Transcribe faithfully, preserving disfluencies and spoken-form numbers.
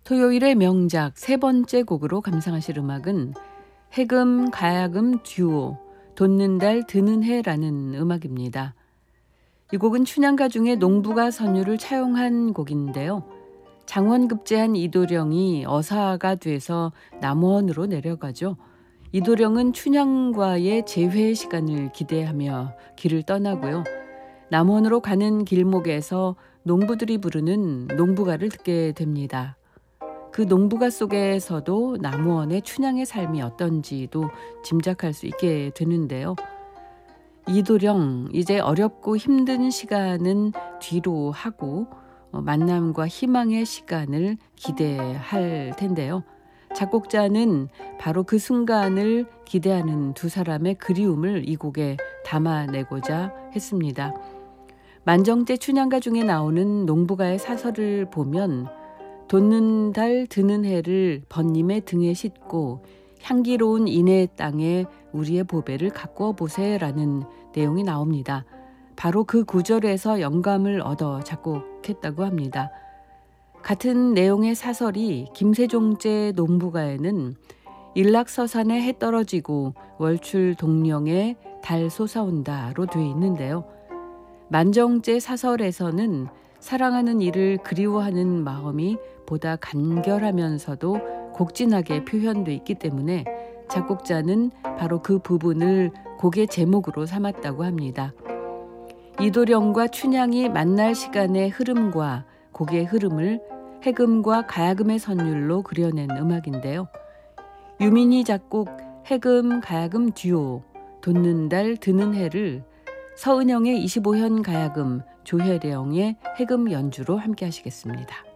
토요일의 명작 세 번째 곡으로 감상하실 음악은 해금 가야금 듀오 돋는 달 드는 해라는 음악입니다. 이 곡은 춘향가 중에 농부가 선율을 차용한 곡인데요. 장원급제한 이도령이 어사가 돼서 남원으로 내려가죠. 이도령은 춘향과의 재회 시간을 기대하며 길을 떠나고요. 남원으로 가는 길목에서 농부들이 부르는 농부가를 듣게 됩니다. 그 농부가 속에서도 남원의 춘향의 삶이 어떤지도 짐작할 수 있게 되는데요. 이도령, 이제 어렵고 힘든 시간은 뒤로 하고 만남과 희망의 시간을 기대할 텐데요. 작곡자는 바로 그 순간을 기대하는 두 사람의 그리움을 이 곡에 담아내고자 했습니다. 만정제 춘향가 중에 나오는 농부가의 사설을 보면 돋는 달 드는 해를 번님의 등에 싣고 향기로운 인해 땅에 우리의 보배를 가꾸어 보세라는 내용이 나옵니다. 바로 그 구절에서 영감을 얻어 작곡했다고 합니다. 같은 내용의 사설이 김세종제 농부가에는 일락서산에 해 떨어지고 월출 동령에 달 솟아온다로 되어 있는데요. 만정제 사설에서는 사랑하는 이를 그리워하는 마음이 보다 간결하면서도 곡진하게 표현돼 있기 때문에 작곡자는 바로 그 부분을 곡의 제목으로 삼았다고 합니다. 이도령과 춘향이 만날 시간의 흐름과 곡의 흐름을 해금과 가야금의 선율로 그려낸 음악인데요. 유민희 작곡 해금 가야금 듀오 돋는 달 드는 해를 서은영의 이십오 현 가야금, 조혜령의 해금 연주로 함께 하시겠습니다.